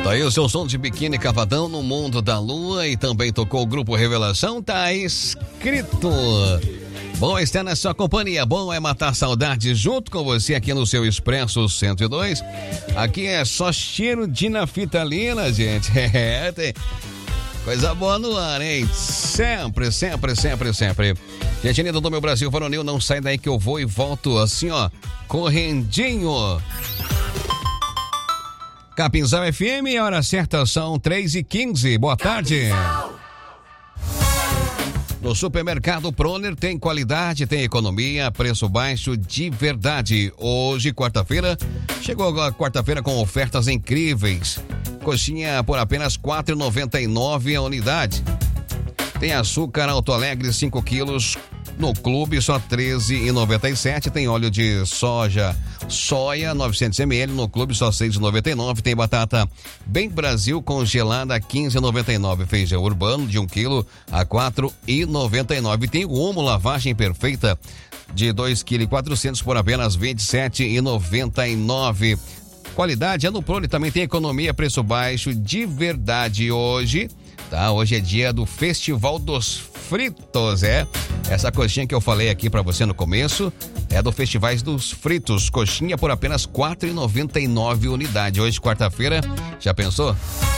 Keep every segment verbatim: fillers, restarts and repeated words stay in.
Aí o seu som de biquíni cavadão no mundo da lua e também tocou o grupo Revelação, tá escrito. Bom é estar na sua companhia, bom é matar saudade junto com você aqui no seu Expresso cento e dois. Aqui é só cheiro de naftalina, gente. É, tem coisa boa no ar, hein? Sempre, sempre, sempre, sempre. Gente linda do meu Brasil varonil, não sai daí que eu vou e volto assim, ó, correndinho. Capinzal F M, a hora certa são três e quinze. Boa tarde. No supermercado Proner tem qualidade, tem economia, preço baixo de verdade. Hoje, quarta-feira, chegou a quarta-feira com ofertas incríveis. Coxinha por apenas quatro reais e noventa e nove centavos a unidade. Tem açúcar Alto Alegre cinco quilos, no clube só treze reais e noventa e sete centavos. Tem óleo de soja, soia novecentos mililitros, no clube só seis reais e noventa e nove centavos. Tem batata Bem Brasil congelada a quinze reais e noventa e nove centavos. Feijão urbano de um quilo a quatro reais e noventa e nove centavos. Tem o Omo lavagem perfeita de dois quilos e quatrocentos por apenas vinte e sete reais e noventa e nove centavos. Qualidade é no Prone, também tem economia, preço baixo de verdade hoje. Tá, hoje é dia do Festival dos Fritos, é? Essa coxinha que eu falei aqui pra você no começo é do Festival dos Fritos. Coxinha por apenas quatro reais e noventa e nove centavos unidade. Hoje, quarta-feira, já pensou?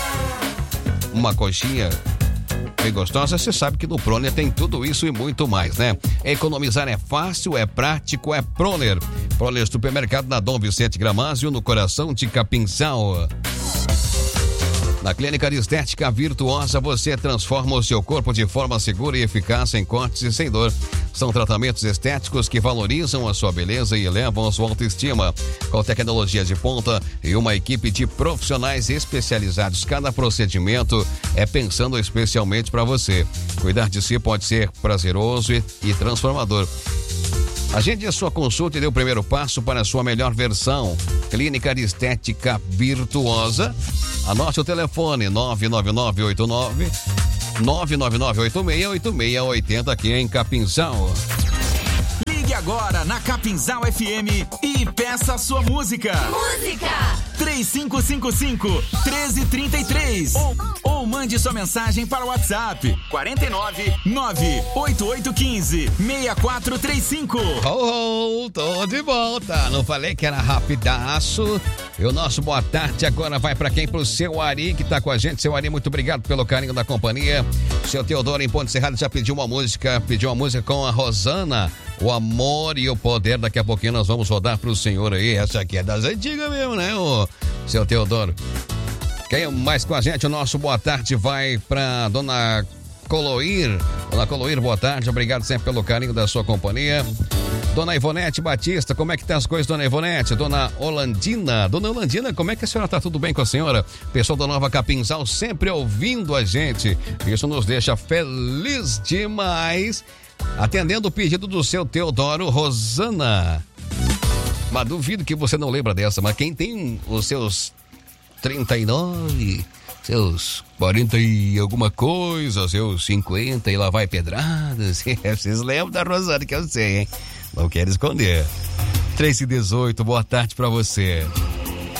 Uma coxinha bem gostosa, você sabe que no Proner tem tudo isso e muito mais, né? Economizar é fácil, é prático, é Proner. Proner Supermercado na Dom Vicente Gramásio, no coração de Capinzal. Na Clínica de Estética Virtuosa, você transforma o seu corpo de forma segura e eficaz, sem cortes e sem dor. São tratamentos estéticos que valorizam a sua beleza e elevam a sua autoestima. Com tecnologia de ponta e uma equipe de profissionais especializados. Cada procedimento é pensando especialmente para você. Cuidar de si pode ser prazeroso e, e transformador. Agende a sua consulta e dê o primeiro passo para a sua melhor versão. Clínica de Estética Virtuosa. Anote o telefone nove nove nove oito nove nove nove nove oito seis oito seis oito zero aqui em Capinzal. Ligue agora na Capinzal F M e peça a sua música. Música! três cinco cinco cinco, um três três três ou, ou mande sua mensagem para o WhatsApp quarenta e nove, nove oito oito um cinco, seis quatro três cinco. Oh, oh, tô de volta. Não falei que era rapidaço. E o nosso boa tarde agora vai para quem? Pro seu Ari, que tá com a gente. Seu Ari, muito obrigado pelo carinho da companhia. Seu Teodoro em Ponte Serrada já pediu uma música, pediu uma música com a Rosana, O Amor e o Poder. Daqui a pouquinho nós vamos rodar pro senhor aí. Essa aqui é das antigas mesmo, né, o seu Teodoro? Quem mais com a gente? O nosso boa tarde vai pra dona Coloir. Dona Coloir, boa tarde. Obrigado sempre pelo carinho da sua companhia. Dona Ivonete Batista, como é que tá as coisas, dona Ivonete? Dona Holandina, dona Holandina, como é que a senhora tá? Tudo bem com a senhora? Pessoal da Nova Capinzal sempre ouvindo a gente. Isso nos deixa feliz demais. Atendendo o pedido do seu Teodoro, Rosana. Mas duvido que você não lembra dessa, mas quem tem os seus trinta e nove, seus quarenta e alguma coisa, seus cinquenta e lá vai pedradas, vocês lembram da Rosana que eu sei, hein? Não quero esconder. três e dezoito, boa tarde pra você.